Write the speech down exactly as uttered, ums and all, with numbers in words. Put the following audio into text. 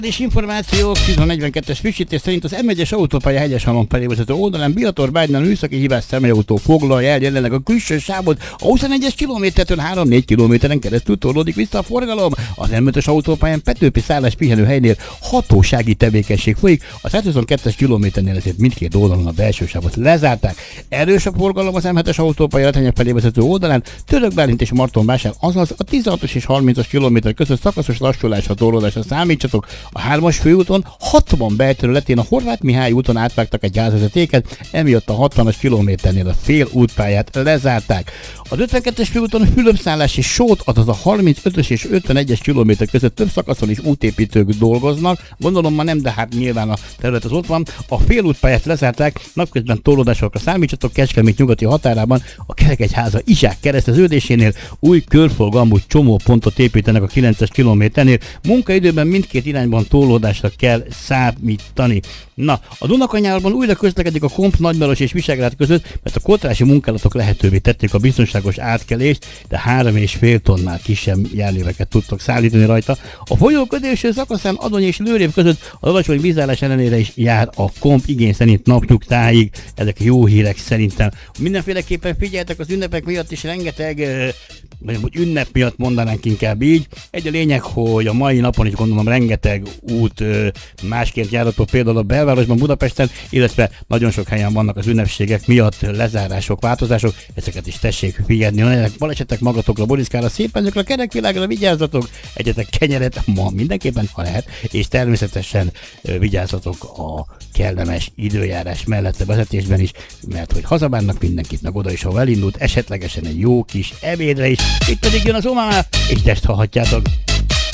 És információk, tíz negyvenkettes frissítés szerint az em egyes autópálya Hegyeshalom felé vezető oldalán Bilator-Bánynál műszaki hibás személyautó foglalja el jelenleg a külső sávot, a huszonegyes kilométertől három-négy kilométeren keresztül torlódik vissza a forgalom. Az em ötös autópályán Petőfi szállás pihenőhelynél hatósági tevékenység folyik, a százhuszonkettes kilométernél ezért mindkét oldalon a belső sávot lezárták. Erős a forgalom az em hetes autópálya Letenya felé vezető oldalán, Török Bálint és Martonvásár, azaz a tizenhatos és harmincas kilométer között szakaszos lassulásra torlódásra számítsatok. A hármas főúton hatvan belterületén a Horváth Mihály úton átvágtak egy gázvezetéket, emiatt a hatvanas kilométernél a fél útpályát lezárták. Az ötvenkettes főúton Fülöpszállás és Sót, azaz a harmincötös és ötvenegyes kilométer között több szakaszon is útépítők dolgoznak. Gondolom ma nem, de hát nyilván a terület az ott van. A fél útpályát lezárták, napközben torlódásokra számítsatok. Kecskemét nyugati határában a Kerekegyháza Izsák kereszteződésénél új körforgalmú csomópontot építenek a kilences kilométernél. Munkaidőben mindkét irányban torlódásra kell számítani. Na, a Dunakanyarban újra közlekedik a Komp, Nagymaros és Visegrád között, mert a kotrási munkálatok lehetővé tették a biztonságos átkelést, de három és fél tonnál kisebb járműveket tudtak szállítani rajta. A folyó középső szakaszán Adony és Lőrév között az alacsony vízállás ellenére is jár a Komp, igény szerint napnyugtáig. Ezek jó hírek szerintem. Mindenféleképpen figyeltek az ünnepek miatt is rengeteg vagy ünnep miatt mondanánk inkább így. Egy a lényeg, hogy a mai napon is gondolom rengeteg út ö, másként járható, például a belvárosban, Budapesten, illetve nagyon sok helyen vannak az ünnepségek miatt lezárások, változások, ezeket is tessék figyelni. Na, balesetek magatokra, boriszkára, szépen a kerekvilágra vigyázzatok, egyetek kenyeret ma mindenképpen, ha lehet, és természetesen ö, vigyázzatok a kellemes időjárás mellett a vezetésben is, mert hogy hazabánnak mindenkit, meg oda is, ahol elindult, esetlegesen egy jó kis ebédre is. Itt pedig jön az Omama, és ezt hallhatjátok.